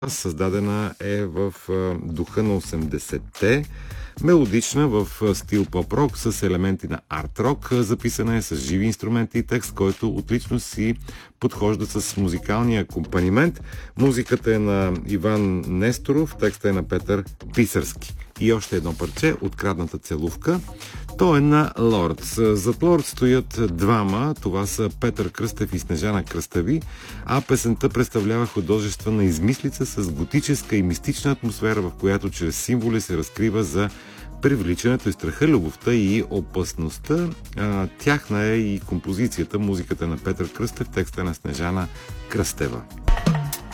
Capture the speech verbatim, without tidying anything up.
създадена е в духа на осемдесетте, мелодична в стил поп-рок с елементи на арт-рок, записана е с живи инструменти и текст, който отлично си подхожда с музикалния акомпанимент. Музиката е на Иван Несторов, текста е на Петър Писарски. И още едно парче, Открадната целувка. То е на Лордс. Зад Лордс стоят двама, това са Петър Кръстев и Снежана Кръстави, а песента представлява художествена измислица с готическа и мистична атмосфера, в която чрез символи се разкрива за привличането и страха, любовта и опасността. А, тяхна е и композицията, музиката на Петър Кръстев, текста на Снежана Кръстева.